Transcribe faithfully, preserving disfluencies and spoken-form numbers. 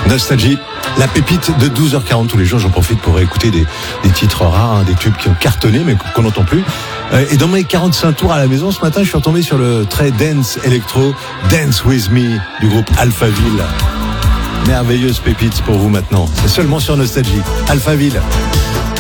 Nostalgie, la pépite de douze heures quarante tous les jours. J'en profite pour écouter des, des titres rares, hein, des tubes qui ont cartonné mais qu'on n'entend plus. Euh, et dans mes quarante-cinq tours à la maison ce matin, je suis retombé sur le très dance électro Dance With Me du groupe Alphaville. Merveilleuse pépite pour vous maintenant. C'est seulement sur Nostalgie. Alphaville.